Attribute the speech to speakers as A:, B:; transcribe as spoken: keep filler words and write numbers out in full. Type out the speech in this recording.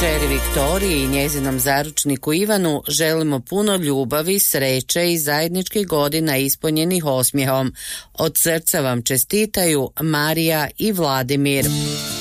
A: kćeri Viktoriji i njezinom zaručniku Ivanu želimo puno ljubavi, sreće i zajedničkih godina ispunjenih osmijehom. Od srca vam čestitaju Marija i Vladimir.